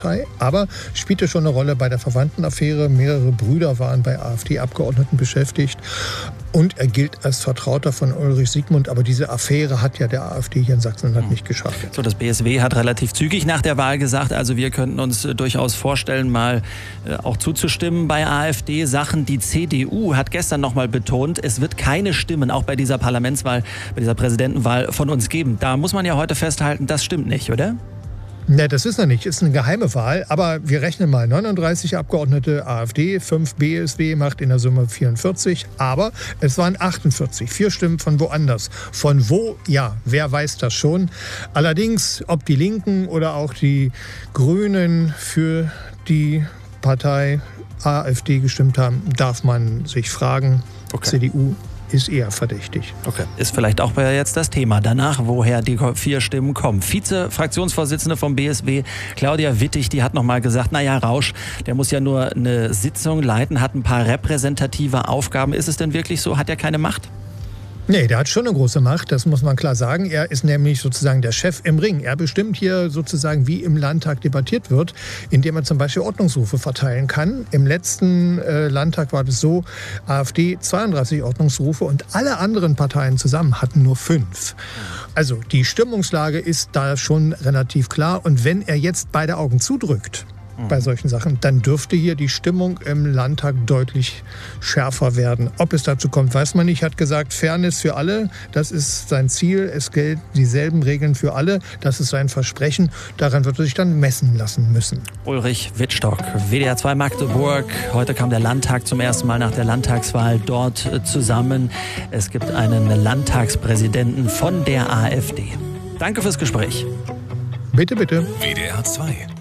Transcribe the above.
Aber spielte schon eine Rolle bei der Verwandtenaffäre. Mehrere Brüder waren bei AfD-Abgeordneten beschäftigt. Und er gilt als Vertrauter von Ulrich Siegmund. Aber diese Affäre hat ja der AfD hier in Sachsen-Anhalt nicht geschadet. So, das BSW hat relativ zügig nach der Wahl gesagt, also wir könnten uns durchaus vorstellen, mal auch zuzustimmen bei AfD-Sachen. Die CDU hat gestern noch mal betont, es wird keine Stimmen, auch bei dieser Parlamentswahl, bei dieser Präsidentenwahl von uns geben. Da muss man ja heute festhalten, das stimmt nicht, oder? Ne, das ist noch nicht. Ist eine geheime Wahl. Aber wir rechnen mal 39 Abgeordnete AfD, 5 BSW, macht in der Summe 44. Aber es waren 48. 4 Stimmen von woanders. Von wo? Ja, wer weiß das schon. Allerdings, ob die Linken oder auch die Grünen für die Partei AfD gestimmt haben, darf man sich fragen. Okay. CDU ist eher verdächtig. Okay. Ist vielleicht auch jetzt das Thema danach, woher die 4 Stimmen kommen. Vize-Fraktionsvorsitzende vom BSW, Claudia Wittig, die hat noch mal gesagt, naja, Rausch, der muss ja nur eine Sitzung leiten, hat ein paar repräsentative Aufgaben. Ist es denn wirklich so? Hat er keine Macht? Nee, der hat schon eine große Macht, das muss man klar sagen. Er ist nämlich sozusagen der Chef im Ring. Er bestimmt hier sozusagen, wie im Landtag debattiert wird, indem er zum Beispiel Ordnungsrufe verteilen kann. Im letzten Landtag war es so, AfD 32 Ordnungsrufe und alle anderen Parteien zusammen hatten nur 5. Also die Stimmungslage ist da schon relativ klar. Und wenn er jetzt beide Augen zudrückt bei solchen Sachen, dann dürfte hier die Stimmung im Landtag deutlich schärfer werden. Ob es dazu kommt, weiß man nicht. Hat gesagt, Fairness für alle, das ist sein Ziel. Es gelten dieselben Regeln für alle. Das ist sein Versprechen. Daran wird er sich dann messen lassen müssen. Ulrich Wittstock, WDR 2 Magdeburg. Heute kam der Landtag zum ersten Mal nach der Landtagswahl dort zusammen. Es gibt einen Landtagspräsidenten von der AfD. Danke fürs Gespräch. Bitte, bitte. WDR 2